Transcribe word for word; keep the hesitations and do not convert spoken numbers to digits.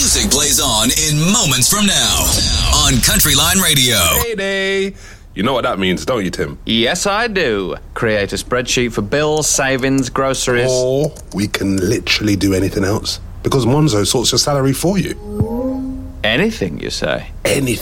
Music plays on in moments from now on Countryline Radio. Payday. You know what that means, don't you, Tim? Yes, I do. Create a spreadsheet for bills, savings, groceries. Or we can literally do anything else. Because Monzo sorts your salary for you. Anything, you say? Anything.